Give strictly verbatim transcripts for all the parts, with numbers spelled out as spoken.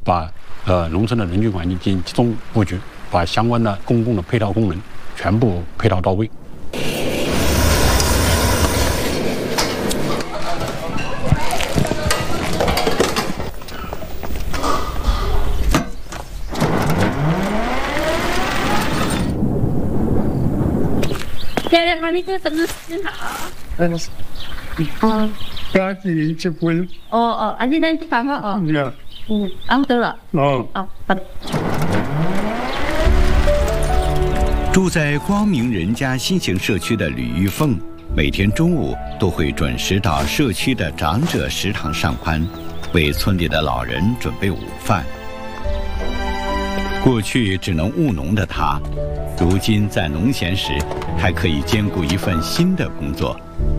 把呃农村的人居环境进行集中布局，把相关的公共的配套功能全部配套到位。 现在他那个什么是哪？ 嗯，啊，家里结婚。 哦哦，啊，现在是办法哦。 嗯。 嗯，啊，对了。 哦。 哦，好的。 住在光明人家新型社区的吕玉凤，每天中午都会准时到社区的长者食堂上班，为村里的老人准备午饭。过去只能务农的她，如今在农闲时还可以兼顾一份新的工作。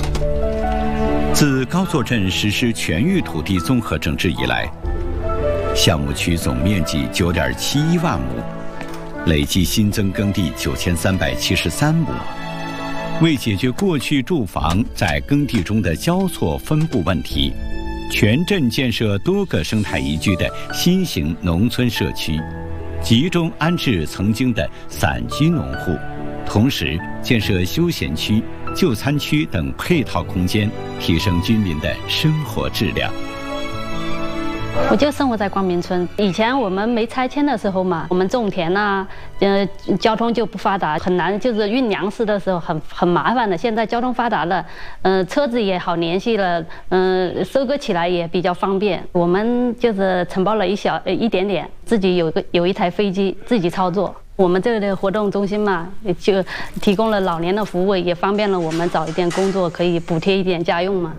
自高作镇实施全域土地综合整治以来，项目区总面积九点七一万亩，累计新增耕地九千三百七十三亩。为解决过去住房在耕地中的交错分布问题，全镇建设多个生态宜居的新型农村社区。 集中安置曾经的散居农户，同时建设休闲区、就餐区等配套空间，提升居民的生活质量。 我就生活在光明村。以前我们没拆迁的时候嘛，我们种田呐、啊，呃，交通就不发达，很难，就是运粮食的时候很很麻烦的。现在交通发达了，嗯、呃，车子也好联系了，嗯、呃，收割起来也比较方便。我们就是承包了一小呃一点点，自己有个有一台飞机自己操作。我们这个活动中心嘛，就提供了老年的服务，也方便了我们找一点工作，可以补贴一点家用嘛。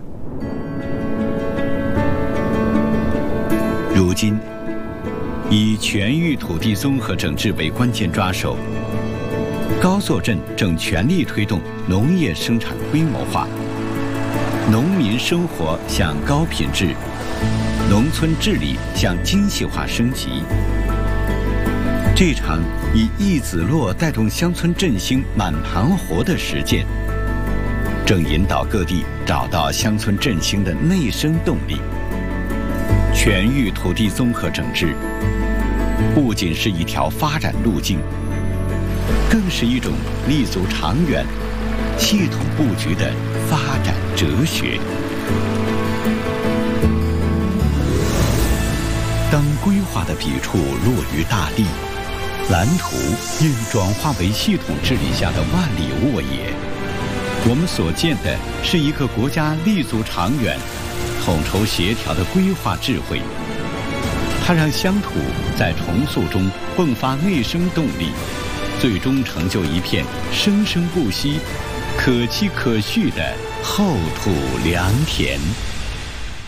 如今，以全域土地综合整治为关键抓手，高作镇正全力推动农业生产规模化，农民生活向高品质，农村治理向精细化升级。这场以一子落带动乡村振兴满盘活的实践，正引导各地找到乡村振兴的内生动力。 全域土地综合整治，不仅是一条发展路径，更是一种立足长远、系统布局的发展哲学。当规划的笔触落于大地，蓝图应转化为系统治理下的万里沃野。我们所见的是一个国家立足长远、 统筹协调的规划智慧，它让乡土在重塑中迸发内生动力，最终成就一片生生不息、可期可续的厚土良田。